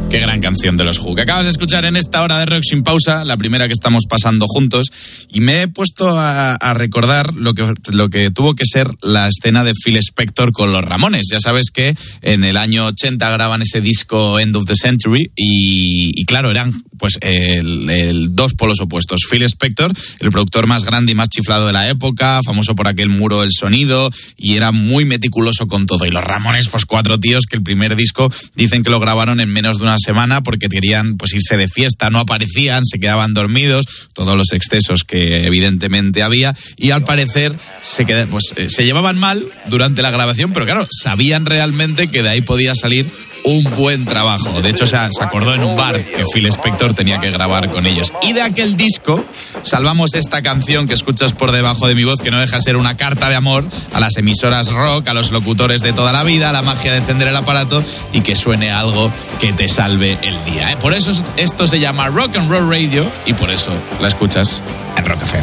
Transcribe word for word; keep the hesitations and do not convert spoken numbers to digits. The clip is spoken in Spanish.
Qué gran canción de los Who, que acabas de escuchar en esta hora de Rock Sin Pausa, la primera que estamos pasando juntos, y me he puesto a, a recordar lo que, lo que tuvo que ser la escena de Phil Spector con los Ramones. Ya sabes que en el año ochenta graban ese disco End of the Century y, y claro, eran pues el, el dos polos opuestos. Phil Spector, el productor más grande y más chiflado de la época, famoso por aquel muro del sonido, y era muy meticuloso con todo. Y los Ramones, pues cuatro tíos que el primer disco dicen que lo grabaron en menos de una semana porque querían pues irse de fiesta, no aparecían, se quedaban dormidos, todos los excesos que evidentemente había, y al parecer se qued- pues eh, se llevaban mal durante la grabación, pero claro, sabían realmente que de ahí podía salir un buen trabajo. De hecho, se, se acordó en un bar que Phil Spector tenía que grabar con ellos. Y de aquel disco salvamos esta canción que escuchas por debajo de mi voz, que no deja de ser una carta de amor a las emisoras rock, a los locutores de toda la vida, a la magia de encender el aparato y que suene algo que te salve el día, ¿eh? Por eso esto se llama Rock and Roll Radio y por eso la escuchas en Rock F M.